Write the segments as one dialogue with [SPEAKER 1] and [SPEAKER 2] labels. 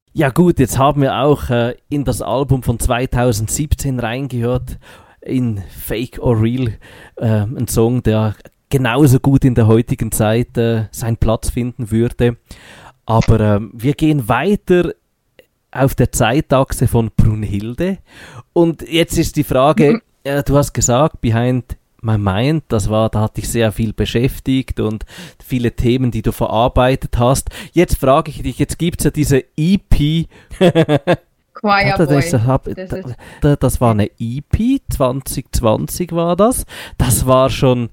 [SPEAKER 1] Ja gut, jetzt haben wir auch in das Album von 2017 reingehört, in Fake or Real, ein Song, der genauso gut in der heutigen Zeit seinen Platz finden würde. Aber wir gehen weiter auf der Zeitachse von Brunhilde. Und jetzt ist die Frage, du hast gesagt, Behind My Mind, da hat dich sehr viel beschäftigt und viele Themen, die du verarbeitet hast. Jetzt frage ich dich, jetzt gibt es ja diese EP.
[SPEAKER 2] Choir Boy.
[SPEAKER 1] Das war eine EP, 2020 war das. Das war schon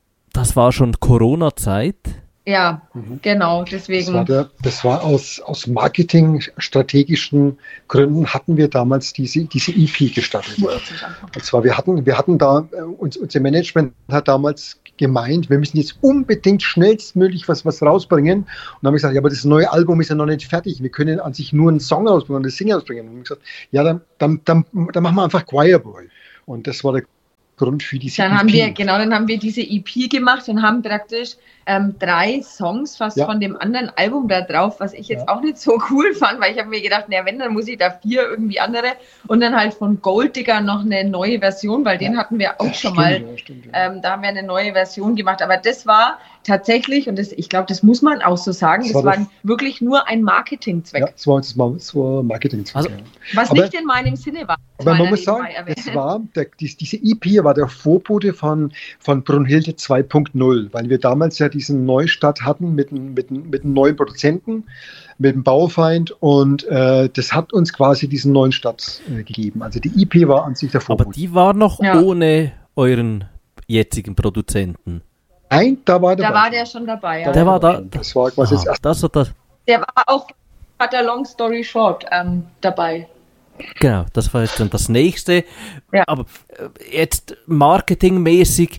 [SPEAKER 1] Corona-Zeit.
[SPEAKER 2] Ja, genau, deswegen.
[SPEAKER 3] Das war aus marketingstrategischen Gründen hatten wir damals diese EP gestartet. Und zwar, wir hatten da, unser Management hat damals gemeint, wir müssen jetzt unbedingt schnellstmöglich was rausbringen. Und dann haben wir gesagt, ja, aber das neue Album ist ja noch nicht fertig. Wir können an sich nur einen Song rausbringen, eine Single rausbringen. Und dann haben wir gesagt, ja, dann machen wir einfach Choir Boy. Und das war der Grund für diese
[SPEAKER 2] EP. Dann haben wir diese EP gemacht und haben praktisch 3 Songs fast von dem anderen Album da drauf, was ich jetzt auch nicht so cool fand, weil ich habe mir gedacht, na wenn, dann muss ich da 4 irgendwie andere und dann halt von Gold Digger noch eine neue Version, weil den hatten wir auch schon mal, da haben wir eine neue Version gemacht, aber das war tatsächlich, und ich glaube, das muss man auch so sagen, das war wirklich nur ein Marketingzweck.
[SPEAKER 3] Ja, das war Marketingzweck.
[SPEAKER 2] Also, was aber nicht in meinem Sinne war.
[SPEAKER 3] Aber man muss sagen, diese EP war der Vorbote von Brunhilde 2.0, weil wir damals ja diesen Neustart hatten mit einem neuen Produzenten, mit dem Baufeind und das hat uns quasi diesen neuen Start gegeben. Also die EP war an sich der Vorbote.
[SPEAKER 1] Aber die war noch ohne euren jetzigen Produzenten?
[SPEAKER 3] Nein, da war
[SPEAKER 2] der schon dabei. Ja.
[SPEAKER 1] Der war da.
[SPEAKER 3] Das war quasi das.
[SPEAKER 2] Der war auch, hat der Long Story Short dabei.
[SPEAKER 1] Genau, das war jetzt dann das nächste. Ja. Aber jetzt marketingmäßig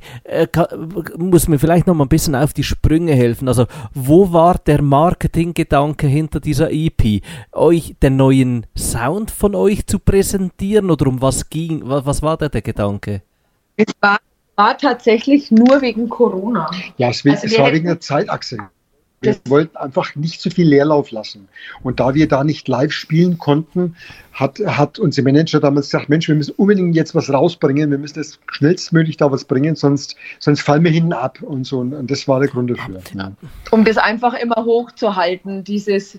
[SPEAKER 1] muss mir vielleicht noch mal ein bisschen auf die Sprünge helfen. Also wo war der Marketinggedanke hinter dieser EP? Euch den neuen Sound von euch zu präsentieren oder um was ging? Was war da der Gedanke?
[SPEAKER 2] Es war tatsächlich nur wegen Corona.
[SPEAKER 3] Ja, es war wegen der Zeitachse. Wir wollten einfach nicht so viel Leerlauf lassen. Und da wir da nicht live spielen konnten, hat unser Manager damals gesagt, Mensch, wir müssen unbedingt jetzt was rausbringen, wir müssen das schnellstmöglich da was bringen, sonst fallen wir hinten ab und so. Und das war der Grund dafür. Ja.
[SPEAKER 2] Um das einfach immer hochzuhalten, dieses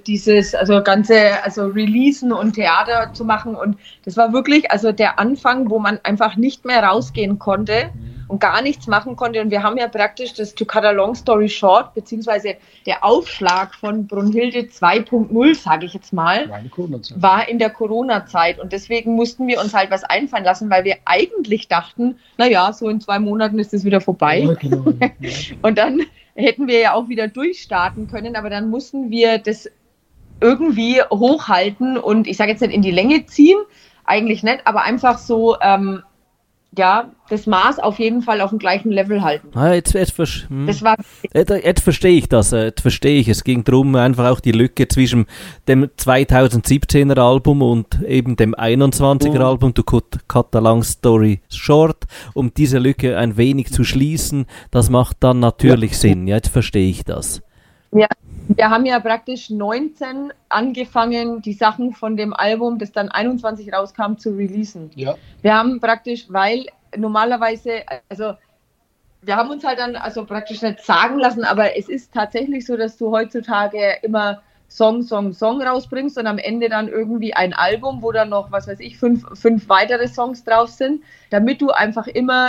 [SPEAKER 2] Releasen und Theater zu machen. Und das war wirklich der Anfang, wo man einfach nicht mehr rausgehen konnte und gar nichts machen konnte. Und wir haben ja praktisch das To Cut a Long Story Short, beziehungsweise der Aufschlag von Brunhilde 2.0, sage ich jetzt mal, war in der Corona-Zeit. Und deswegen mussten wir uns halt was einfallen lassen, weil wir eigentlich dachten, naja, so in 2 Monaten ist es wieder vorbei. Ja, genau. Und dann hätten wir ja auch wieder durchstarten können, aber dann mussten wir das irgendwie hochhalten und ich sage jetzt nicht in die Länge ziehen, eigentlich nicht, aber einfach so das Maß auf jeden Fall auf dem gleichen Level halten.
[SPEAKER 1] Jetzt verstehe ich das. Jetzt verstehe ich. Es ging darum, einfach auch die Lücke zwischen dem 2017er Album und eben dem 21er Album To Cut a Long Story Short, um diese Lücke ein wenig zu schließen. Das macht dann natürlich Sinn. Ja, jetzt verstehe ich das.
[SPEAKER 2] Ja. Wir haben ja praktisch 19 angefangen, die Sachen von dem Album, das dann 21 rauskam, zu releasen. Ja. Wir haben praktisch, weil normalerweise, wir haben uns halt dann praktisch nicht sagen lassen, aber es ist tatsächlich so, dass du heutzutage immer Song rausbringst und am Ende dann irgendwie ein Album, wo dann noch, 5 weitere Songs drauf sind, damit du einfach immer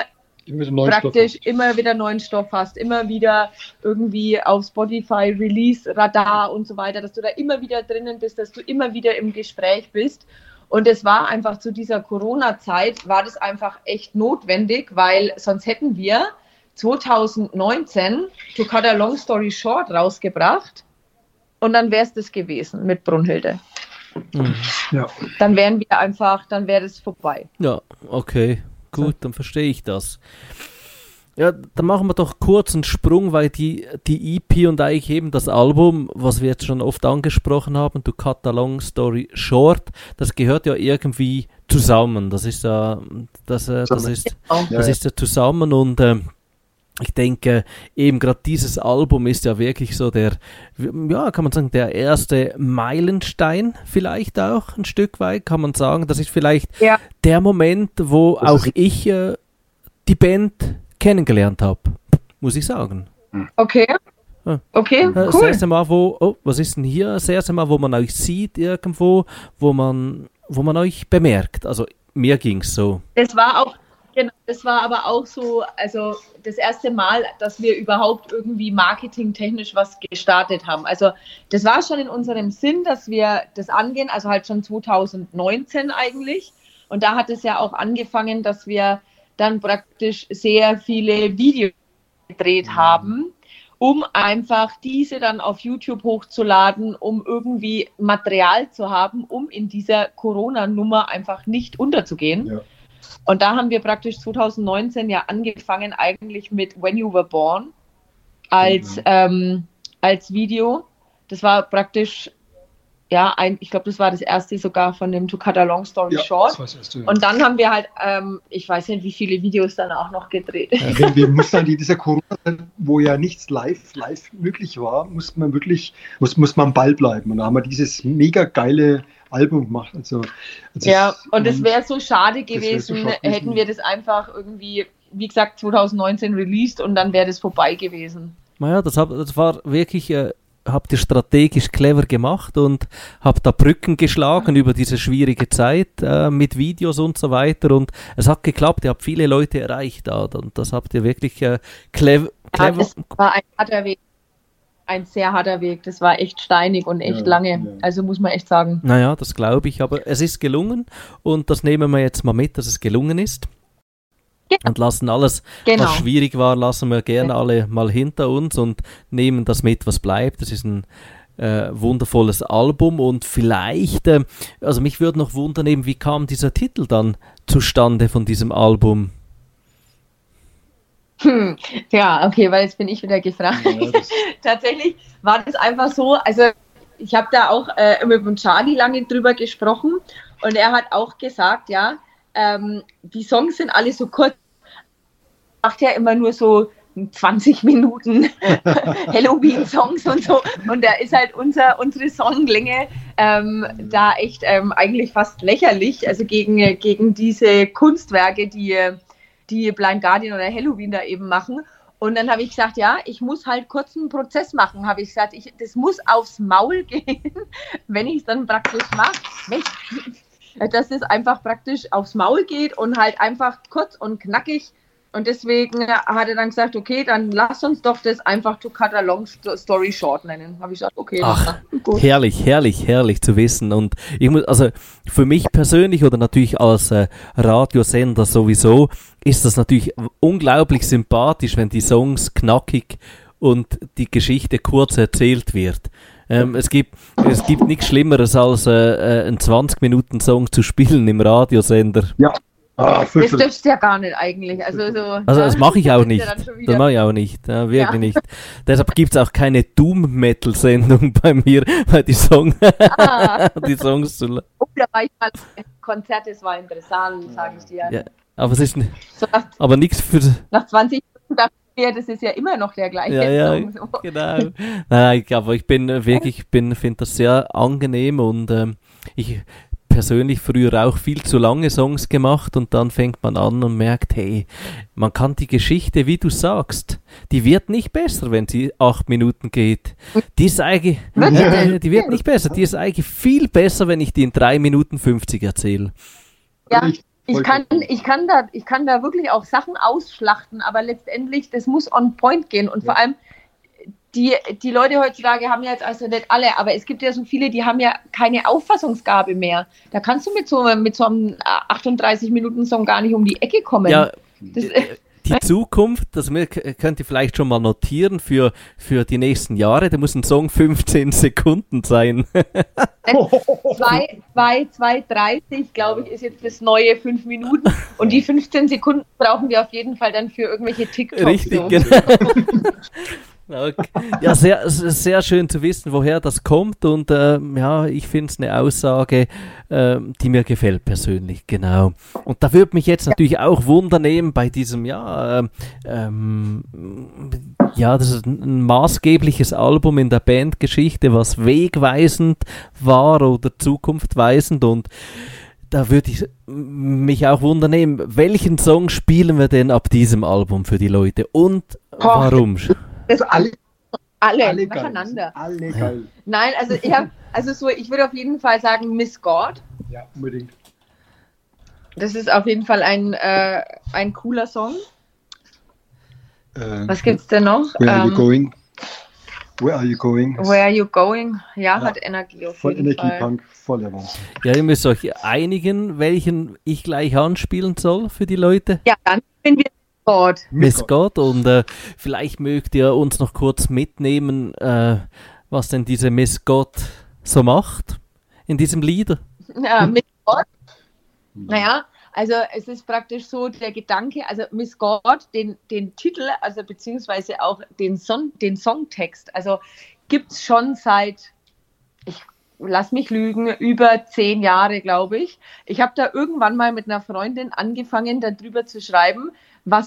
[SPEAKER 2] wieder neuen Stoff hast, immer wieder irgendwie auf Spotify Release Radar und so weiter, dass du da immer wieder drinnen bist, dass du immer wieder im Gespräch bist. Und es war einfach zu dieser Corona-Zeit, war das einfach echt notwendig, weil sonst hätten wir 2019 To Cut a Long Story Short rausgebracht und dann wäre es das gewesen mit Brunhilde. Ja. Dann wäre das vorbei.
[SPEAKER 1] Ja, okay. Gut, dann verstehe ich das. Ja, dann machen wir doch kurz einen Sprung, weil die EP und eigentlich eben das Album, was wir jetzt schon oft angesprochen haben, To Cut a Long Story Short, das gehört ja irgendwie zusammen. Das ist ja zusammen und ich denke, eben gerade dieses Album ist ja wirklich so der, ja, kann man sagen, der erste Meilenstein vielleicht auch ein Stück weit, kann man sagen. Das ist vielleicht der Moment, wo das auch ich die Band kennengelernt habe, muss ich sagen.
[SPEAKER 2] Okay. Okay, cool.
[SPEAKER 1] Das erste Mal, was ist denn hier? Das erste Mal, wo man euch sieht irgendwo, wo man euch bemerkt. Also mir ging es so.
[SPEAKER 2] Das war aber auch so, also das erste Mal, dass wir überhaupt irgendwie marketingtechnisch was gestartet haben. Also das war schon in unserem Sinn, dass wir das angehen, also halt schon 2019 eigentlich. Und da hat es ja auch angefangen, dass wir dann praktisch sehr viele Videos gedreht haben, um einfach diese dann auf YouTube hochzuladen, um irgendwie Material zu haben, um in dieser Corona-Nummer einfach nicht unterzugehen. Ja. Und da haben wir praktisch 2019 ja angefangen eigentlich mit When You Were Born als Video. Das war praktisch, ja, ich glaube, das war das erste sogar von dem To Cut a Long Story Short. Das war das erste, ja. Und dann haben wir halt, ich weiß nicht, wie viele Videos dann auch noch gedreht.
[SPEAKER 3] Ja, wir mussten an dieser Corona, wo ja nichts live möglich war, muss man am Ball bleiben. Und da haben wir dieses mega geile Album gemacht. Also
[SPEAKER 2] ja, und es wäre so schade gewesen, hätten wir das einfach irgendwie, wie gesagt, 2019 released und dann wäre das vorbei gewesen.
[SPEAKER 1] Naja, das war wirklich, habt ihr strategisch clever gemacht und habt da Brücken geschlagen über diese schwierige Zeit mit Videos und so weiter und es hat geklappt, ihr habt viele Leute erreicht da und das habt ihr wirklich clever.
[SPEAKER 2] Ja, das war ein harter Weg. Ein sehr harter Weg. Das war echt steinig und echt lange. Ja. Also muss man echt sagen.
[SPEAKER 1] Naja, das glaube ich. Aber es ist gelungen und das nehmen wir jetzt mal mit, dass es gelungen ist. Genau. Und lassen alles, was schwierig war, lassen wir gerne alle mal hinter uns und nehmen das mit, was bleibt. Das ist ein wundervolles Album und vielleicht, also mich würde noch wundern, eben, wie kam dieser Titel dann zustande von diesem Album?
[SPEAKER 2] Ja, okay, weil jetzt bin ich wieder gefragt. Ja, tatsächlich war das einfach so, also ich habe da auch mit dem Charlie lange drüber gesprochen und er hat auch gesagt, ja, die Songs sind alle so kurz, macht ja immer nur so 20 Minuten Halloween-Songs und so und da ist halt unsere Songlänge da echt eigentlich fast lächerlich, also gegen diese Kunstwerke, die Blind Guardian oder Helloween da eben machen. Und dann habe ich gesagt, ja, ich muss halt kurz einen Prozess machen. Habe ich gesagt, das muss aufs Maul gehen, wenn ich es dann praktisch mache. Dass es einfach praktisch aufs Maul geht und halt einfach kurz und knackig. Und deswegen hat er dann gesagt, okay, dann lass uns doch das einfach To Cut a Long Story Short nennen. Habe ich gesagt, okay.
[SPEAKER 1] Ach, gut. Herrlich zu wissen. Und ich muss, also für mich persönlich oder natürlich als Radiosender sowieso, ist das natürlich unglaublich sympathisch, wenn die Songs knackig und die Geschichte kurz erzählt wird. Es gibt nichts Schlimmeres als einen 20-Minuten-Song zu spielen im Radiosender.
[SPEAKER 3] Ja.
[SPEAKER 2] Das dürfst du ja gar nicht eigentlich. Also
[SPEAKER 1] das mache ich auch nicht. Das mache ich auch nicht. Ja, wirklich nicht. Deshalb gibt es auch keine Doom-Metal-Sendung bei mir, weil die Songs zu...
[SPEAKER 2] Oh, da war ich mal ein Konzert, das war interessant, sage ich dir.
[SPEAKER 1] Ja, aber es ist aber nichts für...
[SPEAKER 2] Nach 20 Minuten dachte ich mir, das ist ja immer noch der gleiche Song. So.
[SPEAKER 1] Genau. Nein, aber ich finde das sehr angenehm und ich... persönlich früher auch viel zu lange Songs gemacht und dann fängt man an und merkt, hey, man kann die Geschichte, wie du sagst, die wird nicht besser, wenn sie 8 Minuten geht. Die wird nicht besser, die ist eigentlich viel besser, wenn ich die in 3 Minuten 50 erzähle.
[SPEAKER 2] Ja, ich kann da wirklich auch Sachen ausschlachten, aber letztendlich, das muss on point gehen und vor allem die Leute heutzutage haben ja jetzt, also nicht alle, aber es gibt ja so viele, die haben ja keine Auffassungsgabe mehr. Da kannst du mit so einem 38-Minuten-Song gar nicht um die Ecke kommen.
[SPEAKER 1] Ja, die Zukunft, das könnt ihr vielleicht schon mal notieren für die nächsten Jahre, da muss ein Song 15 Sekunden sein.
[SPEAKER 2] 2:30, glaube ich, ist jetzt das neue 5 Minuten und die 15 Sekunden brauchen wir auf jeden Fall dann für irgendwelche TikToks.
[SPEAKER 1] Richtig, genau. Okay. Ja, sehr schön zu wissen, woher das kommt und ich finde es eine Aussage, die mir gefällt persönlich, genau. Und da würde mich jetzt natürlich auch Wunder nehmen bei diesem, das ist ein maßgebliches Album in der Bandgeschichte, was wegweisend war oder zukunftweisend und da würde ich mich auch wundern nehmen, welchen Song spielen wir denn ab diesem Album für die Leute und warum?
[SPEAKER 2] Das alle nacheinander. Alle geil. Nein, ich würde auf jeden Fall sagen Miss God.
[SPEAKER 3] Ja, unbedingt.
[SPEAKER 2] Das ist auf jeden Fall ein cooler Song. Was gibt's denn noch?
[SPEAKER 3] Where are you going? Where are you going?
[SPEAKER 2] Where are you going? Ja, hat Energie auf jeden Fall. Voll
[SPEAKER 3] Energiepunk, voller Wahnsinn.
[SPEAKER 1] Ja, ihr müsst euch einigen, welchen ich gleich anspielen soll für die Leute.
[SPEAKER 2] Ja, dann sind wir
[SPEAKER 1] Miss God und vielleicht mögt ihr uns noch kurz mitnehmen, was denn diese Miss God so macht in diesem Lied.
[SPEAKER 2] Ja, Miss God. Naja, also es ist praktisch so der Gedanke, also Miss God, den Titel, also beziehungsweise auch den Songtext, also gibt es schon seit, lass mich lügen, über 10 Jahre, glaube ich. Ich habe da irgendwann mal mit einer Freundin angefangen, darüber zu schreiben, was